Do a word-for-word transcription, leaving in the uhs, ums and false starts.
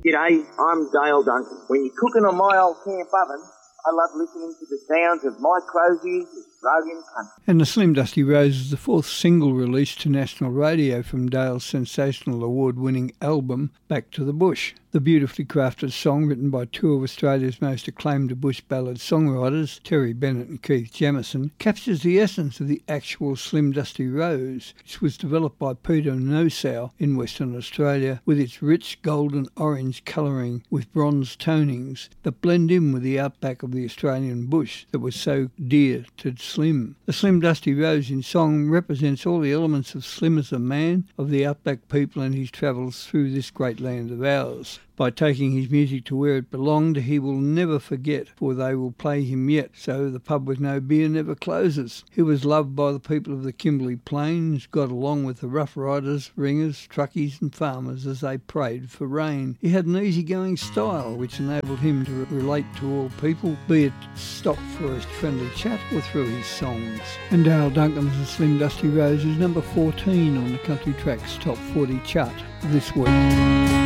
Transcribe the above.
G'day, I'm Dale Duncan. When you're cooking on my old camp oven, I love listening to the sounds of my crow's Australian country. And The Slim Dusty Rose is the fourth single released to national radio from Dale's sensational award-winning album, Back to the Bush. The beautifully crafted song, written by two of Australia's most acclaimed bush ballad songwriters, Terry Bennett and Keith Jamison, captures the essence of the actual Slim Dusty Rose, which was developed by Peter Nosow in Western Australia, with its rich golden orange colouring with bronze tonings that blend in with the outback of the Australian bush that was so dear to Slim. The Slim Dusty Rose in song represents all the elements of Slim as a man, of the outback people and his travels through this great land of ours. By taking his music to where it belonged, he will never forget, for they will play him yet, so the pub with no beer never closes. He was loved by the people of the Kimberley Plains, got along with the Rough Riders, ringers, truckies and farmers as they prayed for rain. He had an easygoing style which enabled him to relate to all people, be it stop for a friendly chat or through his songs. And Dale Duncan's The Slim Dusty Rose is number fourteen on the Country Tracks Top forty chart this week.